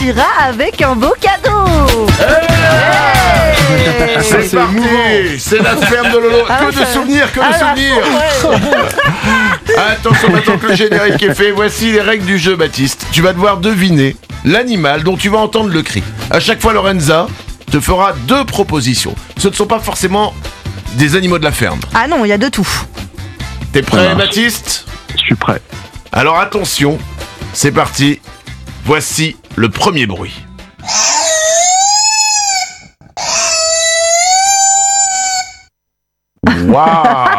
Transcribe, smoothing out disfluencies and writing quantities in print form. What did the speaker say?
repartira avec un beau cadeau. C'est parti. C'est la ferme de Lolo. Que de souvenirs. Attention, maintenant que le générique est fait, voici les règles du jeu, Baptiste. Tu vas devoir deviner l'animal dont tu vas entendre le cri. À chaque fois, Lorenza te fera 2 propositions. Ce ne sont pas forcément des animaux de la ferme. Ah non, il y a de tout. T'es prêt, Baptiste ? Je suis prêt. Alors attention, c'est parti. Voici le premier bruit. Waouh.